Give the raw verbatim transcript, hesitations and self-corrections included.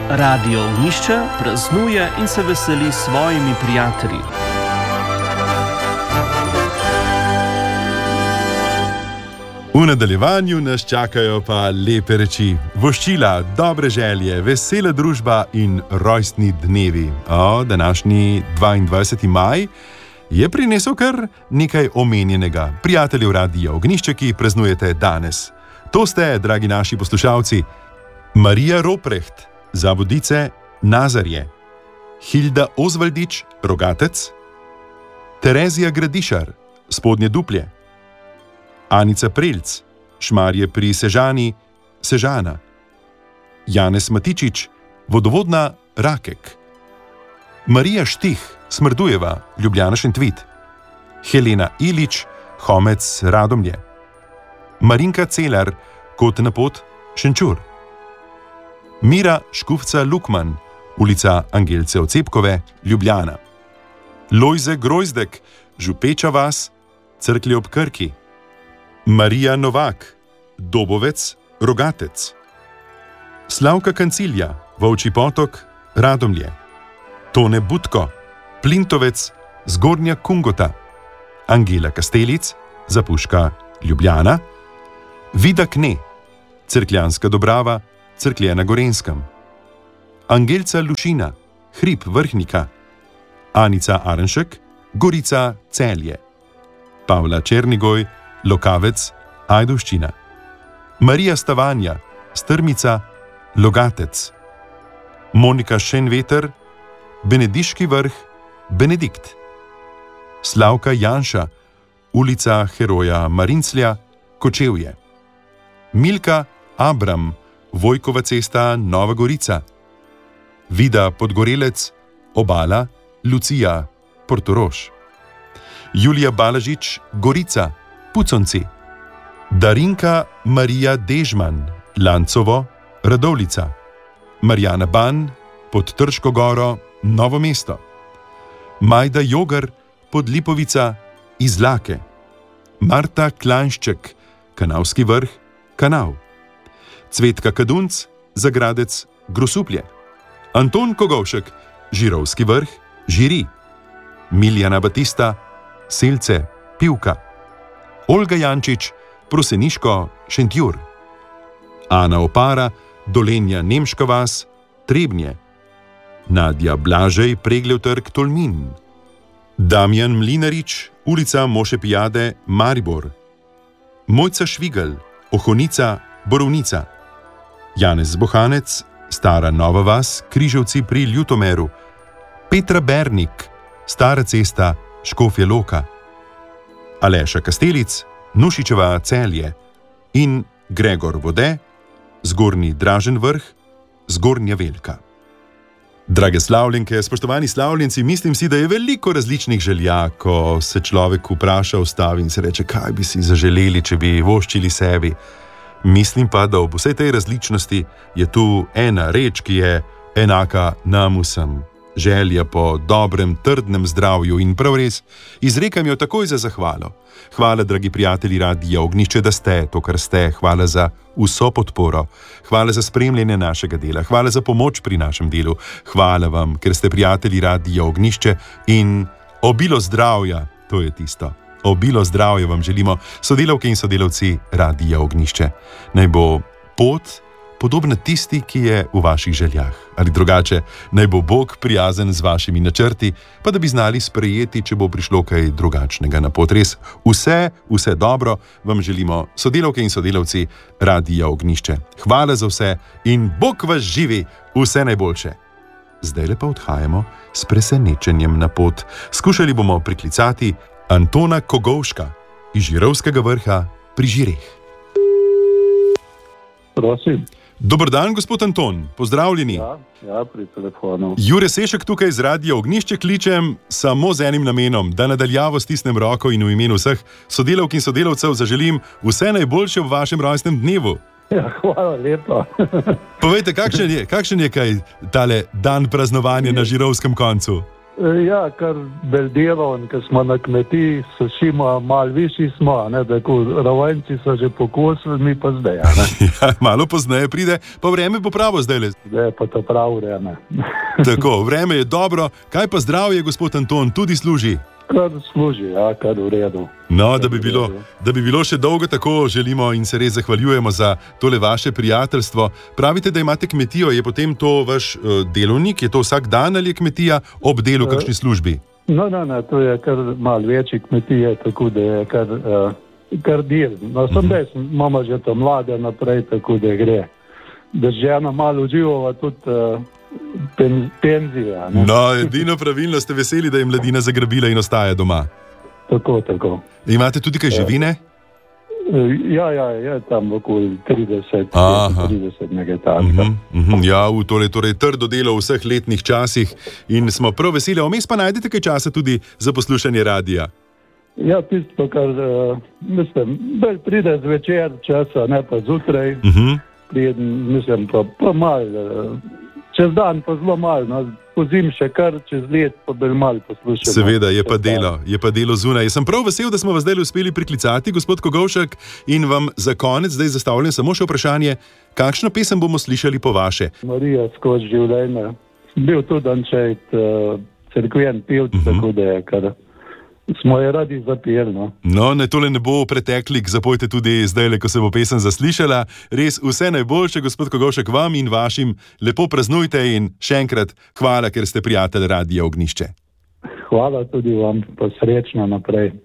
Radio Ognjišče praznuje in se veseli s svojimi prijatelji. V nadaljevanju nas čakajo pa lepe reči, voščila, dobre želje, vesela družba in rojstni dnevi. O, današnji dvaindvajseti maj je prinesel kar nekaj omenjenega. Prijateljev Radia Ognjišče, ki praznujete danes. To ste, dragi naši poslušalci, Marija Ropreht, za Vodice Nazarje, Hilda Ozvaldič, Rogatec, Terezija Gradišar, Spodnje Duplje, Anica Preljc, Šmarje pri Sežani, Sežana, Janez Matičič, Vodovodna Rakek, Marija Štih, Smrdujeva, Ljubljana Šentvit, Helena Ilič, Homec Radomlje, Marinka Celar, Kot na pot, Šenčur, Mira Škufca Lukman, ulica Angelce Ocepkove, Ljubljana, Lojze Grojzdek, Župeča vas, Cerklje ob Krki, Marija Novak, Dobovec, Rogatec, Slavka Kancilja, Volčji Potok, Radomlje, Tone Butko, Plintovec, Zgornja Kungota, Angela Kastelic, Zapuška, Ljubljana, Vida Kne, Cerkljanska Dobrava, Cerklje na Gorenskem, Angelca Lušina, Hrib Vrhnika, Anica Arenšek, Gorica Celje, Pavla Černigoj, Lokavec, Ajdovščina, Marija Stavanja, Strmica, Logatec, Monika Šenveter, Benediški Vrh, Benedikt, Slavka Janša, ulica Heroja Marinclja, Kočevje, Milka Abram, Vojkova cesta, Nova Gorica, Vida Podgorelec, Obala, Lucija, Portorož, Julija Balažič, Gorica, Puconci, Darinka Marija Dežman, Lancovo, Radovljica, Marjana Ban, Pod Trško goro, Novo mesto, Majda Jogar, Podlipovica, Izlake, Marta Klanšček, Kanavski Vrh, Kanal, Cvetka Kadunc, Zagradec, Grosuplje, Anton Kogovšek, Žirovski Vrh, Žiri, Miljana Batista, Selce, Pivka, Olga Jančič, Proseniško, Šentjur, Ana Opara, Dolenja Nemška vas, Trebnje, Nadja Blažej, Preglev trg, Tolmin, Damjan Mlinarič, ulica Moše Pijade, Maribor, Mojca Švigelj, Ohonica, Borovnica, Janez Bohanec, Stara Nova vas, Križevci pri Ljutomeru, Petra Bernik, Stara cesta, Škofje Loka, Aleša Kastelic, Nušičeva Celje in Gregor Vode, Zgornji Dražen Vrh, Zgornja Velka. Drage slavljenke, spoštovani slavljenci, mislim si, da je veliko različnih želja, ko se človek vpraša, ustavi in se reče, kaj bi si zaželeli, če bi voščili sebi. Mislim pa, da ob vsej tej različnosti je tu ena reč, ki je enaka nam vsem. Želja po dobrem, trdnem zdravju in prav res, izrekam jo takoj za zahvalo. Hvala, dragi prijatelji Radia Ognjišče, da ste to, kar ste. Hvala za vso podporo. Hvala za spremljanje našega dela. Hvala za pomoč pri našem delu. Hvala vam, ker ste prijatelji Radia Ognjišče in obilo zdravja, to je tisto. Obilo zdravja vam želimo, sodelavke in sodelavci Radia Ognjišče. Naj bo pot podobna tisti, ki je v vaših željah. Ali drugače, naj bo Bog prijazen z vašimi načrti, pa da bi znali sprejeti, če bo prišlo kaj drugačnega na pot. Res vse, vse dobro vam želimo, sodelavke in sodelavci Radia Ognjišče. Hvala za vse in Bog vas živi, vse najboljše. Zdaj lepa odhajamo s presenečenjem na pot. Skušali bomo priklicati Antona Kogovška iz Žirovskega Vrha pri Žireh. Prosim. Dober dan, gospod Anton, pozdravljeni. Ja, ja, pri telefonu. Jure Sešek tukaj z Radia Ognjišče kličem samo z enim namenom, da nadaljavo stisnem roko in v imenu vseh sodelavk in sodelavcev zaželim vse najboljše v vašem rojstnem dnevu. Ja, hvala lepa. Povejte, kakšen je, kakšen je kaj tale dan praznovanja na Žirovskem koncu? Ja, kar bel delovn, ker smo na kmetiji, sušimo, malo višji smo, ne, tako ravenci so že pokosili, mi pa zdaj, a ne. Ja, malo pozneje pride, pa vreme bo pravo zdajle. Zdaj je pa to prav vreme. Tako, vreme je dobro, kaj pa zdravje, gospod Anton, tudi služi? Kar služi, ja, kar v redu. No, da bi bilo, da bi bilo še dolgo tako, želimo in se res zahvaljujemo za tole vaše prijateljstvo. Pravite, da imate kmetijo, je potem to vaš uh, delovnik, je to vsak dan ali je kmetija ob delu kakšni službi? No, no, no, to je kar malo večji kmetije, tako da je kar, uh, kar del. No, sem uh-huh. des, imamo že to mlade naprej, tako da gre. Da žena malo uživava tudi uh, pen, penzija. Ne? No, edino pravilno ste veseli, da je mladina zagrabila in ostaja doma. Tako, tako. Imate tudi kaj živine? Ja, ja, je tam okoli trideset, trideset nekaj takega. Uh-huh, uh-huh. Ja, v tole, torej trdo delo v vseh letnih časih in smo prav veseli. Vmes pa najdete kaj časa tudi za poslušanje radija? Ja, tisto, kar uh, mislim, bolj pride zvečer časa, ne pa zjutraj. Uh-huh. Prijedem, mislim, pa, pa malo, uh, čez dan pa zelo malo, no, pozim še kar, čez let pa bolj malo poslušam. Seveda, je pa delo, je pa delo zunaj. Jaz sem prav vesel, da smo vas zdaj uspeli priklicati, gospod Kogovšek, in vam za konec zdaj zastavljam samo še vprašanje, kakšno pesem bomo slišali po vaše? Marija skozi življenje. Bil tudi Ančejt, uh, cerkven pevc, uh-huh. tako da je kar... Smo je radi zapeli, no. No, ne, tole ne bo preteklik, zapojte tudi zdaj, ko se bo pesem zaslišala. Res vse najboljše, gospod Kogovšek, vam in vašim. Lepo praznujte in še enkrat hvala, ker ste prijatelj Radia Ognjišče. Hvala tudi vam, pa srečno naprej.